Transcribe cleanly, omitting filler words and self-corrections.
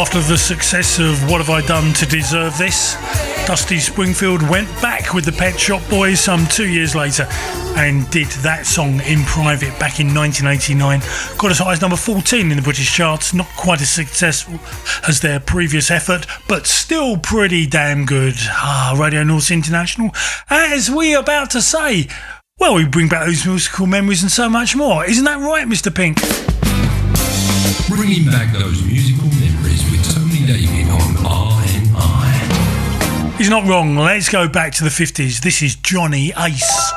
After the success of What Have I Done to Deserve This, Dusty Springfield went back with the Pet Shop Boys some 2 years later and did that song in private back in 1989. Got as high as number 14 in the British charts, not quite as successful as their previous effort, but still pretty damn good. Radio North International, as we are about to say, well, we bring back those musical memories and so much more. Isn't that right, Mr. Pink? Bringing back those musical memories with Tony David on RNI. He's not wrong. Let's go back to the 50s. This is Johnny Ace.